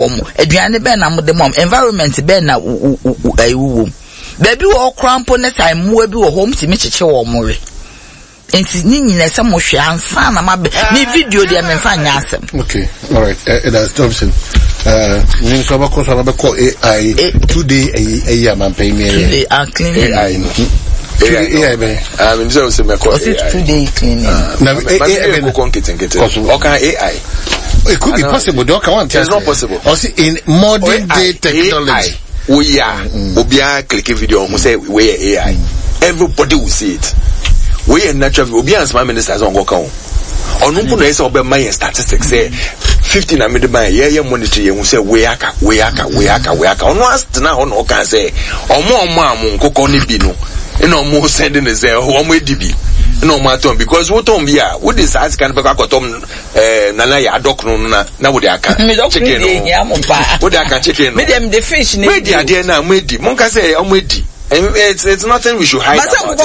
aduane be na mo de mom environment be na wo baby wo crampo ne time mo bi wo home ti me cheche wo mo re enti nyina se mo hwe ansa na ma be ni video de me fa nya asem. Okay, all right, that's Thompson. Ni so ba ko AI today AI man pay me today clean AI AI be so se me ko today cleaning na AI be ko nkete AI it could be possible though can it's not possible also in modern day technology we are obia click video almost say we are AI everybody will see it we are natural obia as my ministers on go kan onu mpu na ese obe my statistics say 50 na mid man ye monitor ye say we aka onu ast na ono kan say omo am nkoko ne bi no ina omo send ne say omo edibi no matter because what on bia what is as can be akotom nana ya adok no na wo de aka chicken no wo de aka chicken no me dem the fish we dey ade na mo edi mon ka say omo edi it's nothing we should hide about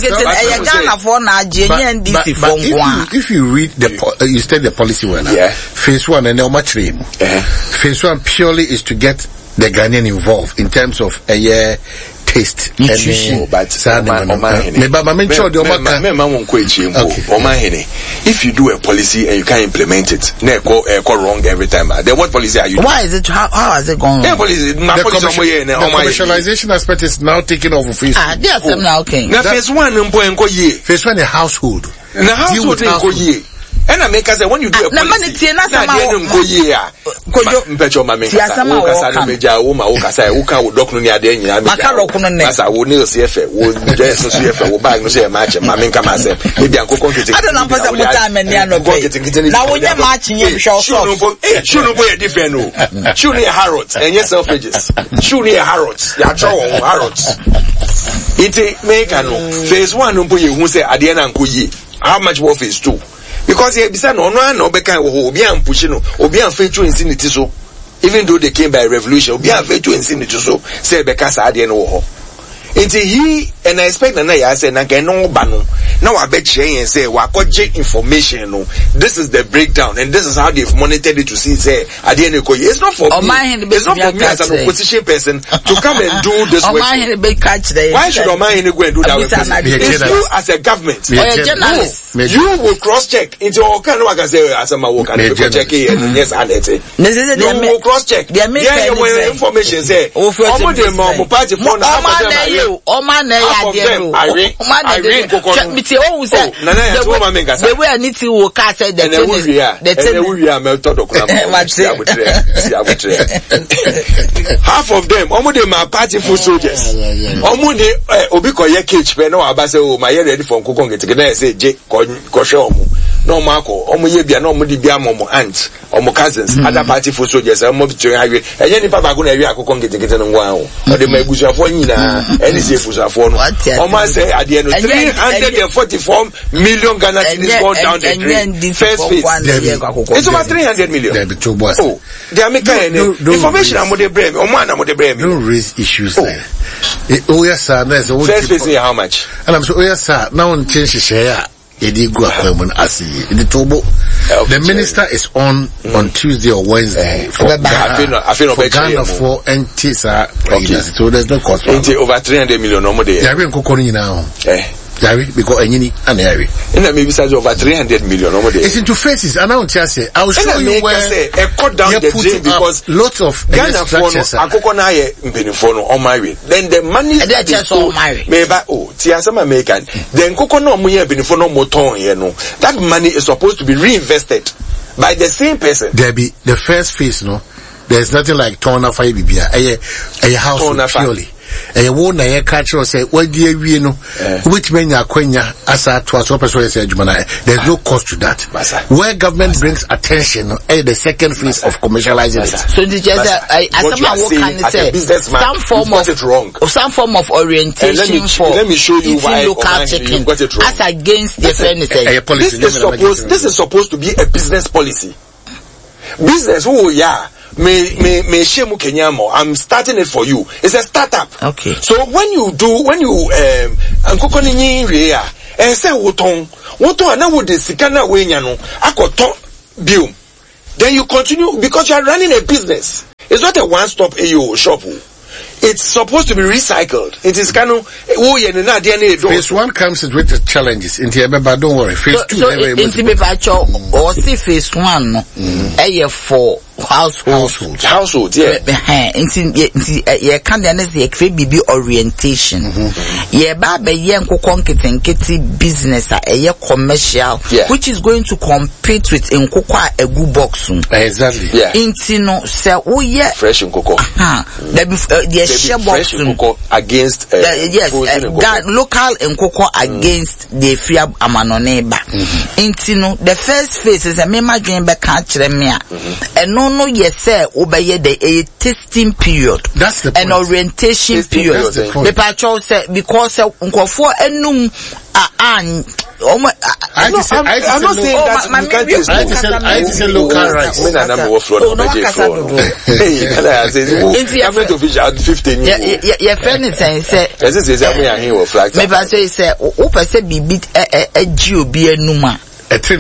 it. If you read you study the policy well, phase 1 and phase 1 purely is to get the Ghanaian involved in terms of taste nutrition but if you do a policy and you can't implement it go wrong every time then what policy are you doing? Why is it how has it gone wrong? The commercialization aspect is now taking over phase 2. Yes, now okay. Phase 1 phase 1 a household and I make us say when you do a policy na go ye a mpecho mama kasa meja wo ma wo kasa wo ka wo doc no ni ade nyina me kasa wo ne CF wo je so CF wo bag no say match mama nka ma say e bia nkoko nkiti adona mpasa muta amani anobe na wo nye match nye show show no boy different no show ni harrods and yes self-ages show ni harrods ya draw harrods it make no phase 1 no boy hu say ade na nkoyi how much war phase 2 because he bisa no no be kan wo obi am push no obi am fe twu insinity so even though they came by revolution obi am fe twu insinity so say be ka sa ade no wo ho until he and I expect na ya say na kan no ba no na wa be kire say wa koje information no this is the breakdown and this is how they've monitored it to see say ade no ko it's not for me it's not for me as an opposition person to come and do this work. Why should Oman go and do that work? It's you as a government you will cross check into all kind of can say as a work and check it yes and it you will cross check there information say omo dem omo party for na Oman na ya dey no Irene Kokonu oh say the way anything will cast the half of them omo dem are party full soldiers omo dey obi koye cage pe na wa ba say oh my ready for nkoko ngetige na say je ko hwe omo no mako omo ye bia na omo di bia omo aunt omo cousins other party full soldiers omo bi twe hawe enye ni papa go na wi akoko ngetige no nwa ho o de ma ebusuafo nyina any say ebusuafo no omo say ade no 344 million Ghana cedis go down the drain first phase it's over 300 million oh they are making information am de brem omo ana mo de brem don't raise issues there oh yes sir that's the first phase how much and I'm so oh yes sir now on change share the minister is on Tuesday or Wednesday for Ghana for NTSA. So there's no cost. Over 300 million no more there. Because any and Harry. And maybe size over 300 million no more there. It's into phases. And I will tell you, I will show you where a cut down the drain because lots of Ghana for akoko ye mpenifono on my way. Then the money that just all marry. Maybe some American. Then koko no mo ye mpenifono mo ton ye no. That money is supposed to be reinvested by the same person. There be the first phase, no. There's nothing like turn off a house purely. A woman a culture say what do you know which men are quenya as a to there's no cost to that. Where government brings attention the second phase of commercializing it. So the just some form of orientation for let me show you why local chicken as against the policy. This is supposed to be a business policy. Business me shemu kenyamo I'm starting it for you. It's a startup. Okay. So when you ankoko ni nyi a say woton ana wo de sika na we nya no akoton biom then you continue because you are running a business. It's not a one-stop AO shop. It's supposed to be recycled. It is kind of phase 1 comes with the challenges. But don't worry. Phase 2 so or see phase 1 for households, yeah. You can't be orientation. Yeah, business commercial, which is going to compete with in cocoa a good box. Exactly. Yeah. Fresh in cocoa. Share box against local in cocoa against the free amanoneba. The first phase is a mema dream back and no yes obey a testing period. That's the an orientation period. That's the point. The patrol said because for enum I'm not saying that I say local rice. I'm 15 your friend is saying say maybe say open say bibi a GOB enuma as so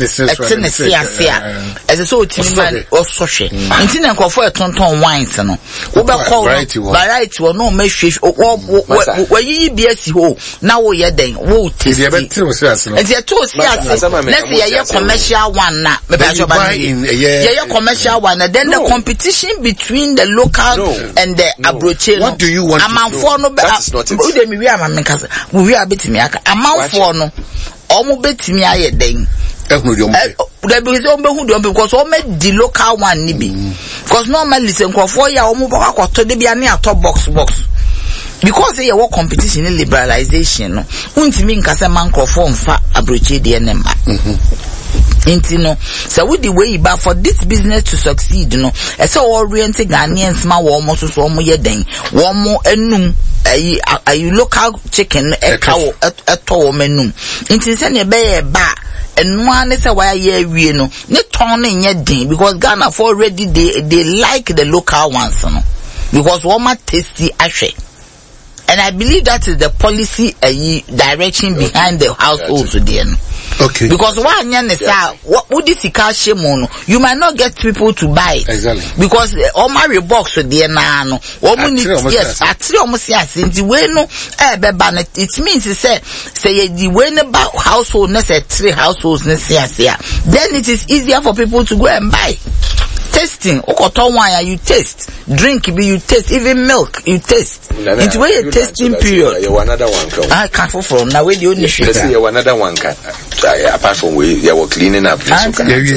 man also she inti na nkofo etonton wines no wo be call variety wo no me hwe wo yi biasi ho na wo ye den wo taste nti to si ase na say ye commercial one na me be ajo ba ye commercial one and then the competition between the local and the abroche. What do you want amanfo no be wo de mi wi amamekasa wo wi abetimi aka amanfo no omo betimi aye den because the local one because normally listen for ya box because they work competition in liberalization no untimi nkasa man crofon fa abroche de enema intino so with the way back for this business to succeed no so oriented Ghanaians ma wo mo so mo ye den wo mo enum ayi local chicken kawo eto menum intin se ne be ba and one is a why we no turn in your din because Ghana for already they like the local ones no because one more tasty actually. And I believe that is the policy direction behind the households there. Okay. Because one what would this mono? You might not get people to buy it. Exactly. Because all my box with the nano. Yes, actually almost yes. In the way no it means say the way about household necessary households necessary. Then it is easier for people to go and buy. Tasting, you taste, drink, you taste, even milk, you taste. It's where a tasting period. You another one come. I can't from now. Where the only shit. Let's see, you another one can. Apart from we, you were cleaning up. Okay,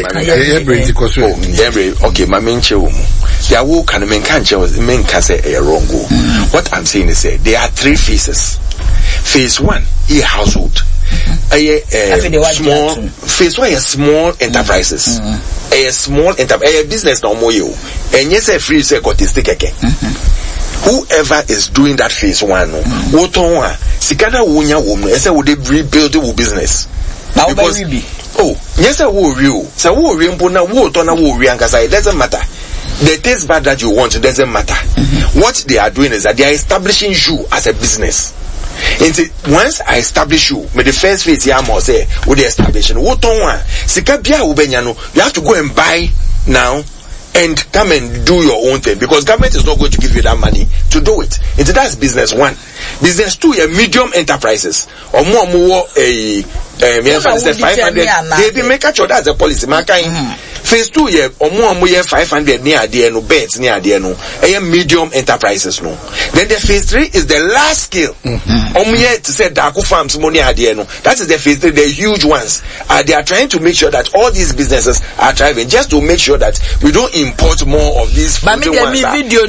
my main show. There will can main can't say a wrong go. What I'm saying is, there are 3 phases. Phase 1, a household. Small phase 1 is small enterprises. A small enterprise, a business no more you. And yes, a free say got stick again. Whoever is doing that phase 1, what on Sikana Wunya woman, I say would they rebuild the business? Because yes, I will real. So who rimpuna wood on a woo riankasa, it doesn't matter. The taste bad that you want, it doesn't matter. What they are doing is that they are establishing you as a business. And once I establish you, the first phase here must say with the establishment. What on one? Sikabia ubenyano, you have to go and buy now and come and do your own thing because government is not going to give you that money to do it. And that's business 1. Business 2, medium enterprises or more a 500. They make a choice as a policy. Phase 2 or more 500 near the no beds near the no a medium enterprises no. Then the phase 3 is the last scale. To say Daku farms money at the no. That is the phase 3, the huge ones. They are trying to make sure that all these businesses are thriving, just to make sure that we don't import more of these food ones.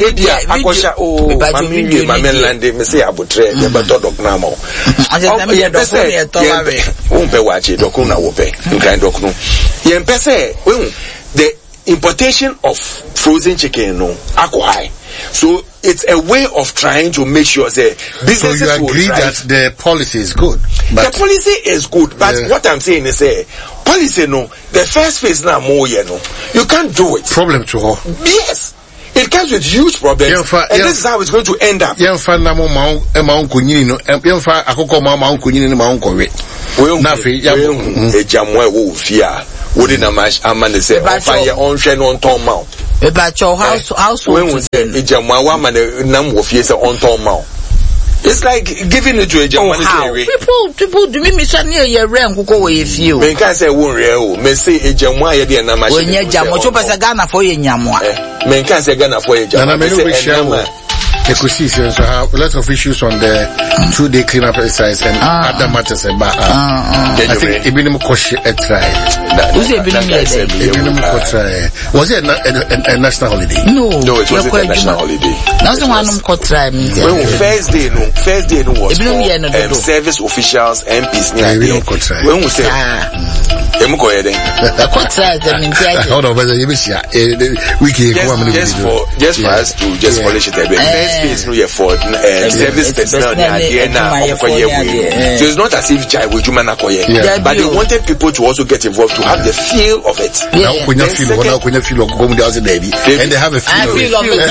The importation of frozen chicken high. So it's a way of trying to make sure that businesses. So you agree that the policy is good. But the policy is good, but what I'm saying is policy the first phase now more you can't do it. Problem to her. Yes. It comes with huge problems, and this is how it's going to end up. About your house when we say ejamwa man nam wo fie say on ton ma. It's like giving it to a German. People do me mission near your rank who go with you. Men can say won't real. Men say a German idea na machine. When you jam, what you pass a Ghana for your yamwa. Men can say Ghana for a German. You could see so have a lot of issues on the 2-day cleanup exercise and other matters about. I think Ibinum Koshi try. Who's Ibinum try? Was it a national holiday? No, it wasn't a national holiday. Nothing one could try me. First day was for service officials, MPs. When we say hold on, but just for us to just polish it a bit. First day is no year for service personnel. So it's not as if Jai would but they wanted people to also get involved to have the feel of it. When you feel and they have a feel of it.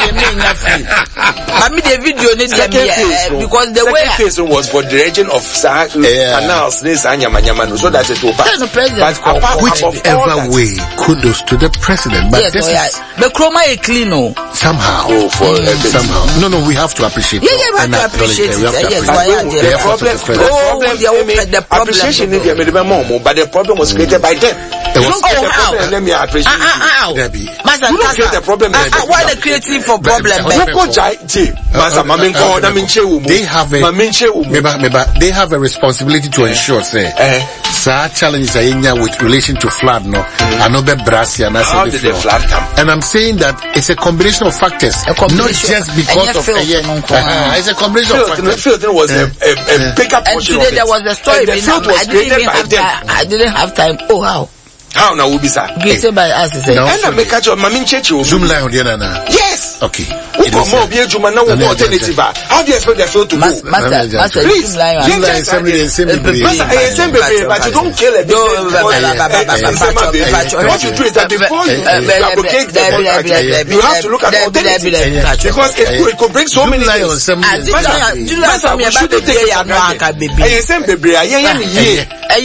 Because the way phase was for the region of canals, so that it will pass. Whichever way, kudos to the president. But yes, this is the chroma is clean, somehow. Somehow. No, we have to appreciate it. We have to appreciate it. The appreciation is but the problem was created by them. Let me appreciate the problem. Why the creative for problem? They have a responsibility to ensure, say, challenges are with relation to flood, no, and no brassy and how did the flood come? And I'm saying that it's a combination of factors, not just because of it's a combination of factors. There was a bigger portion of it. There was a story. I didn't have time. Oh, how? How now will be sir? Created by us. And I make catch on Mamin Chechu. Zoom line on the other. Yes. Okay. More be Juma now alternative. How do you expect the field to go? Master, please. Zoom line. But you don't kill it. What you do is that before you abrogate the contract, you have to look at alternative because it could bring so many things.